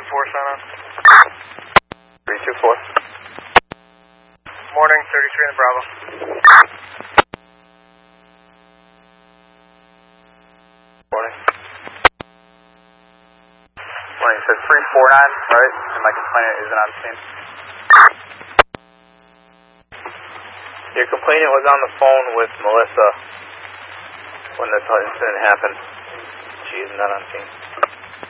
sign on. 324. Morning, 33 in the Bravo. Morning. Morning, it says 349, right? And my complainant isn't on scene. Your complainant was on the phone with Melissa when this incident happened. She is not on scene.